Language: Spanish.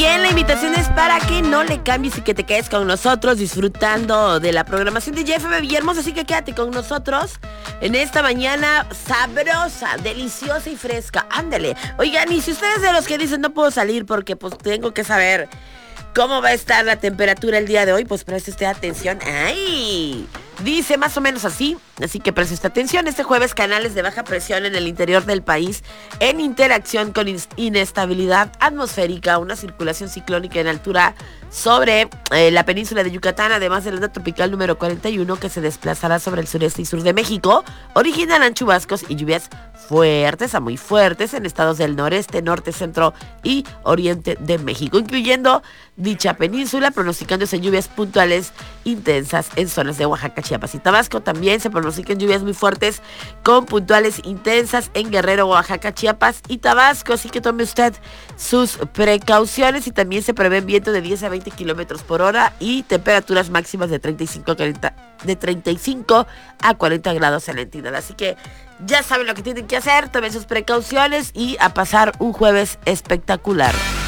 bien, la invitación es para que no le cambies y que te quedes con nosotros disfrutando de la programación de JFM Villahermosa, así que quédate con nosotros en esta mañana sabrosa, deliciosa y fresca. Ándale. Oigan, y si ustedes de los que dicen no puedo salir porque pues tengo que saber cómo va a estar la temperatura el día de hoy, pues preste usted atención. ¡Ay! Dice más o menos así que preste usted atención. Este jueves, canales de baja presión en el interior del país en interacción con inestabilidad atmosférica, una circulación ciclónica en altura sobre la península de Yucatán, además de la onda tropical número 41 que se desplazará sobre el sureste y sur de México, originarán chubascos y lluvias fuertes a muy fuertes en estados del noreste, norte, centro y oriente de México, incluyendo dicha península, pronosticándose lluvias puntuales intensas en zonas de Oaxaca, Chiapas y Tabasco. También se pronostican lluvias muy fuertes con puntuales intensas en Guerrero, Oaxaca, Chiapas y Tabasco, así que tome usted sus precauciones. Y también se prevé viento de 10 a 20 kilómetros por hora y temperaturas máximas de 35 a 40 grados en la entidad. Así que ya saben lo que tienen que hacer, tomen sus precauciones y a pasar un jueves espectacular.